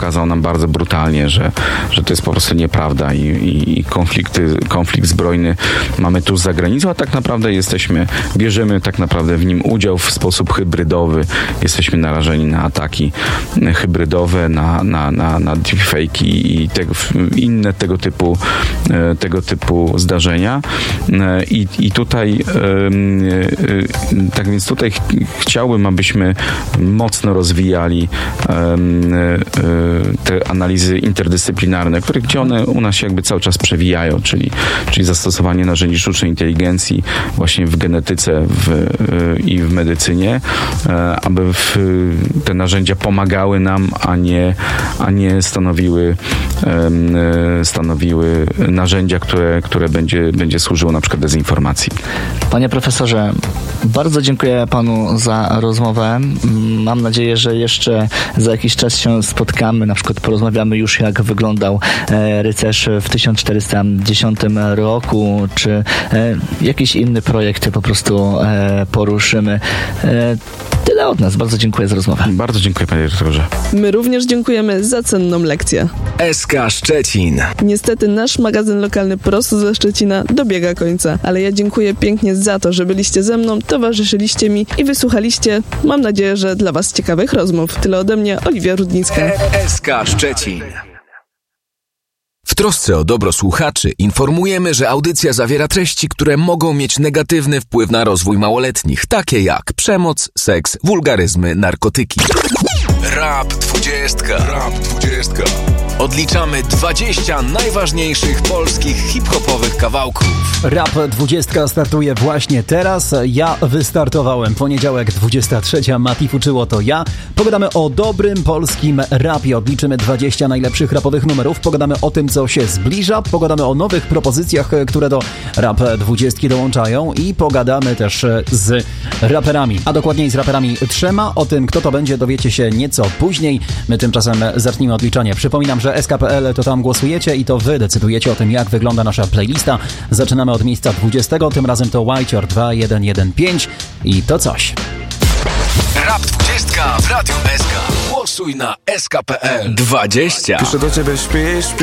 pokazał nam bardzo brutalnie, że to jest po prostu nieprawda i konflikt zbrojny mamy tu za granicą, a tak naprawdę bierzemy tak naprawdę w nim udział w sposób hybrydowy. Jesteśmy narażeni na ataki hybrydowe, na deepfake'i i inne tego typu zdarzenia. I tutaj tak więc tutaj chciałbym, abyśmy mocno rozwijali te analizy interdyscyplinarne, gdzie one u nas się jakby cały czas przewijają, czyli zastosowanie narzędzi sztucznej inteligencji właśnie w genetyce i w medycynie, aby te narzędzia pomagały nam, a nie stanowiły narzędzia, które będzie służyło na przykład dezinformacji. Panie profesorze, bardzo dziękuję panu za rozmowę. Mam nadzieję, że jeszcze za jakiś czas się spotkamy, na przykład porozmawiamy już, jak wyglądał rycerz w 1410 roku, czy jakiś inny projekt po prostu poruszymy. Tyle od nas. Bardzo dziękuję za rozmowę. Bardzo dziękuję, panie dyrektorze. My również dziękujemy za cenną lekcję. SK Szczecin. Niestety nasz magazyn lokalny prosto ze Szczecina dobiega końca, ale ja dziękuję pięknie za to, że byliście ze mną, towarzyszyliście mi i wysłuchaliście, mam nadzieję, że dla was ciekawych rozmów. Tyle ode mnie, Oliwia Rudnicka. SK Szczecin. W trosce o dobro słuchaczy informujemy, że audycja zawiera treści, które mogą mieć negatywny wpływ na rozwój małoletnich, takie jak przemoc, seks, wulgaryzmy, narkotyki. Rap 20. Odliczamy 20 najważniejszych polskich hip-hopowych kawałków. Rap 20 startuje właśnie teraz. Ja wystartowałem. Poniedziałek 23. Matif uczyło to ja. Pogadamy o dobrym polskim rapie. Odliczymy 20 najlepszych rapowych numerów. Pogadamy o tym, co się zbliża. Pogadamy o nowych propozycjach, które do Rap 20 dołączają. I pogadamy też z raperami. A dokładniej z raperami 3. O tym, kto to będzie, dowiecie się nieco później. My tymczasem zacznijmy odliczanie. Przypominam, że SK.pl to tam głosujecie i to wy decydujecie o tym, jak wygląda nasza playlista. Zaczynamy od miejsca 20, tym razem to Whitehor 2115 i to coś. Rap 20 w Radiu SK. Głosuj na SK.pl. 20. Piszę do ciebie, śpisz,